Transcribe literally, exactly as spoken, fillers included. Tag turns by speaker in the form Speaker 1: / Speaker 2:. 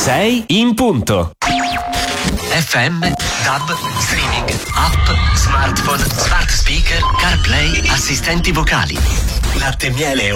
Speaker 1: sei in punto.
Speaker 2: F M, DAB, streaming, app, smartphone, smart speaker, CarPlay, assistenti vocali. Latte, miele